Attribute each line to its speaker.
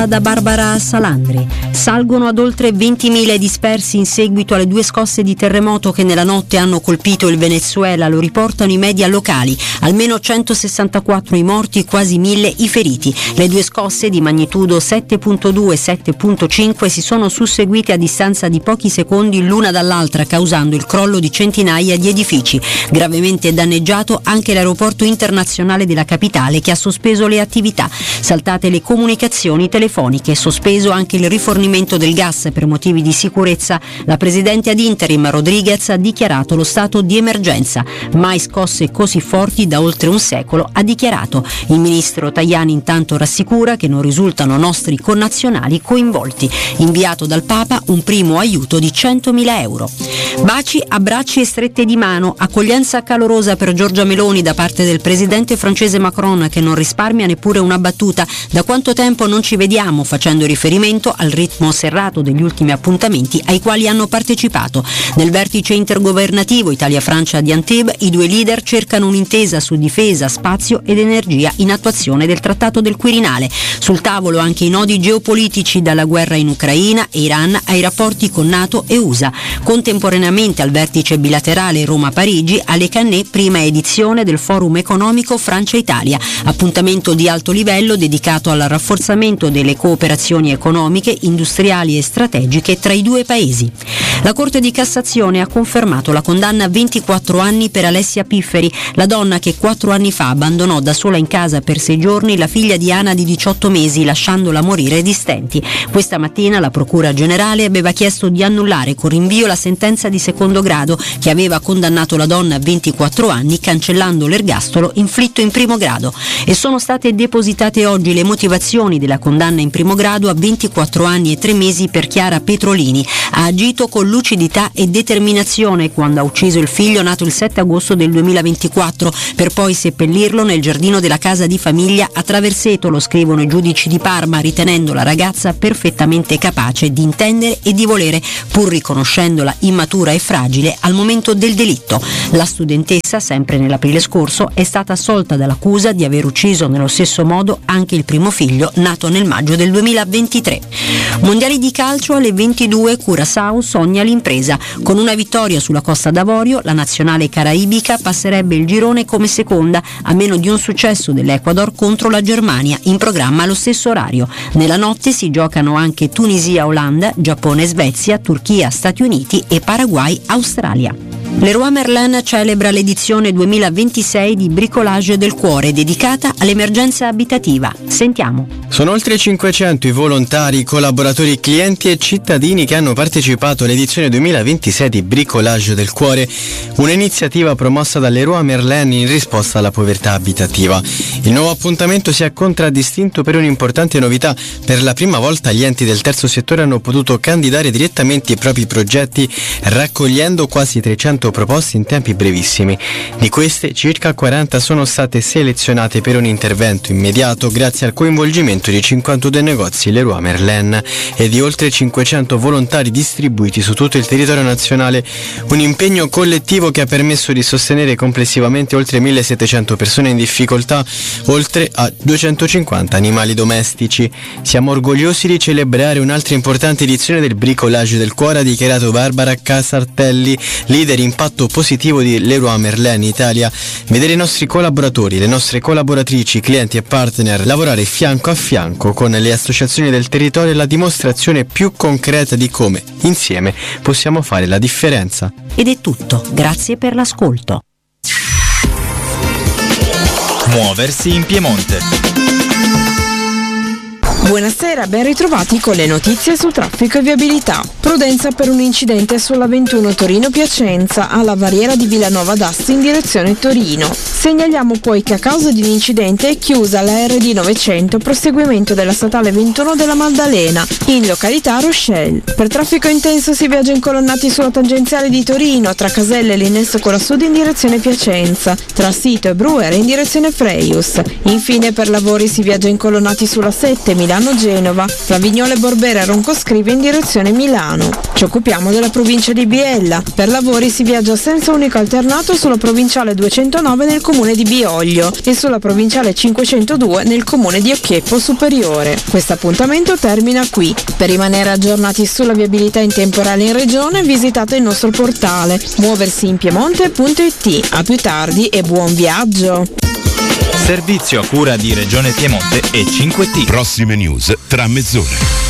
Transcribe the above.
Speaker 1: Da Barbara Salandri. Salgono ad oltre 20.000 dispersi in seguito alle 2 scosse di terremoto che nella notte hanno colpito il Venezuela, lo riportano i media locali. Almeno 164 i morti, quasi 1.000 i feriti. Le 2 scosse di magnitudo 7.2 e 7.5 si sono susseguite a distanza di pochi secondi l'una dall'altra, causando il crollo di centinaia di edifici. Gravemente danneggiato anche l'aeroporto internazionale della capitale, che ha sospeso le attività. Saltate le comunicazioni telefoniche, sospeso anche il rifornimento del gas per motivi di sicurezza. La presidente ad interim Rodriguez ha dichiarato lo stato di emergenza. Mai scosse così forti da oltre un secolo, ha dichiarato. Il ministro Tajani intanto rassicura che non risultano nostri connazionali coinvolti. Inviato dal Papa un primo aiuto di 100.000 euro. Baci, abbracci e strette di mano, accoglienza calorosa per Giorgia Meloni da parte del presidente francese Macron, che non risparmia neppure una battuta. Da quanto tempo non ci vediamo, facendo riferimento al ritmo serrato degli ultimi appuntamenti ai quali hanno partecipato. Nel vertice intergovernativo Italia-Francia di Antibes, i 2 leader cercano un'intesa su difesa, spazio ed energia in attuazione del Trattato del Quirinale. Sul tavolo anche i nodi geopolitici, dalla guerra in Ucraina e Iran ai rapporti con NATO e USA. Contemporaneamente al vertice bilaterale Roma-Parigi, alle Cannes, prima edizione del Forum economico Francia-Italia, appuntamento di alto livello dedicato al rafforzamento delle cooperazioni economiche, industriali e strategiche tra i 2 paesi. La Corte di Cassazione ha confermato la condanna a 24 anni per Alessia Pifferi, la donna che 4 anni fa abbandonò da sola in casa per 6 giorni la figlia di Ana di 18 mesi, lasciandola morire di stenti. Questa mattina la Procura Generale aveva chiesto di annullare con rinvio la sentenza di secondo grado che aveva condannato la donna a 24 anni, cancellando l'ergastolo inflitto in primo grado. E sono state depositate oggi le motivazioni della condanna in primo grado a 24 anni e 3 mesi per Chiara Petrolini. Ha agito con lucidità e determinazione quando ha ucciso il figlio nato il 7 agosto del 2024 per poi seppellirlo nel giardino della casa di famiglia a Traverseto, lo scrivono i giudici di Parma, ritenendo la ragazza perfettamente capace di intendere e di volere, pur riconoscendola immatura e fragile al momento del delitto. La studentessa, sempre nell'aprile scorso, è stata assolta dall'accusa di aver ucciso nello stesso modo anche il primo figlio nato nel maggio del 2023. Mondiali di calcio alle 22, Curaçao sogna l'impresa. Con una vittoria sulla Costa d'Avorio, la nazionale caraibica passerebbe il girone come seconda, a meno di un successo dell'Ecuador contro la Germania, in programma allo stesso orario. Nella notte si giocano anche Tunisia-Olanda, Giappone-Svezia, Turchia-Stati Uniti e Paraguay-Australia. Leroy Merlin celebra l'edizione 2026 di Bricolage del Cuore, dedicata all'emergenza abitativa. Sentiamo.
Speaker 2: Sono oltre 500 i volontari, collaboratori, clienti e cittadini che hanno partecipato all'edizione 2026 di Bricolage del Cuore, un'iniziativa promossa da Leroy Merlin in risposta alla povertà abitativa. Il nuovo appuntamento si è contraddistinto per un'importante novità. Per la prima volta gli enti del terzo settore hanno potuto candidare direttamente i propri progetti, raccogliendo quasi 300 proposte in tempi brevissimi. Di queste, circa 40 sono state selezionate per un intervento immediato grazie al coinvolgimento di 52 negozi Leroy Merlin e di oltre 500 volontari distribuiti su tutto il territorio nazionale. Un impegno collettivo che ha permesso di sostenere complessivamente oltre 1.700 persone in difficoltà, oltre a 250 animali domestici. Siamo orgogliosi di celebrare un'altra importante edizione del Bricolage del Cuore, ha dichiarato Barbara Casartelli, leader impatto positivo di Leroy Merlin Italia. Vedere i nostri collaboratori, le nostre collaboratrici, clienti e partner lavorare fianco a fianco con le associazioni del territorio è la dimostrazione più concreta di come, insieme, possiamo fare la differenza.
Speaker 1: Ed è tutto, grazie per l'ascolto.
Speaker 3: Muoversi in Piemonte.
Speaker 4: Buonasera, ben ritrovati con le notizie su traffico e viabilità. Prudenza per un incidente sulla 21 Torino-Piacenza alla barriera di Villanova d'Asti in direzione Torino. Segnaliamo poi che a causa di un incidente è chiusa la RD 900 proseguimento della statale 21 della Maddalena in località Rochelle. Per traffico intenso si viaggia incolonnati sulla tangenziale di Torino tra Caselle e l'innesto con la Sud in direzione Piacenza, tra Sito e Brughere in direzione Freius. Infine per lavori si viaggia incolonnati sulla 7 Milano Milano-Genova, tra Vignole Borbera e Roncoscrive in direzione Milano. Ci occupiamo della provincia di Biella. Per lavori si viaggia senza unico alternato sulla provinciale 209 nel comune di Bioglio e sulla provinciale 502 nel comune di Occhieppo Superiore. Questo appuntamento termina qui. Per rimanere aggiornati sulla viabilità in tempo reale in regione, visitate il nostro portale muoversiinpiemonte.it. A più tardi e buon viaggio!
Speaker 3: Servizio a cura di Regione Piemonte e 5T.
Speaker 5: Prossime news tra mezz'ora.